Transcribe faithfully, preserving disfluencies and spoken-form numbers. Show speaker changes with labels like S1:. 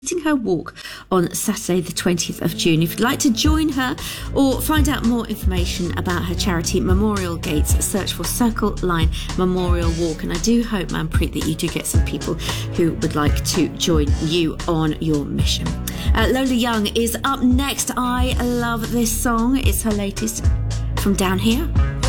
S1: her walk on Saturday the twentieth of June. If you'd like to join her or find out more information about her charity Memorial Gates, search for Circle Line Memorial Walk. And I do hope, Manpreet, that you do get some people who would like to join you on your mission. Uh, Lola Young is up next. I love this song. It's her latest, From Down Here.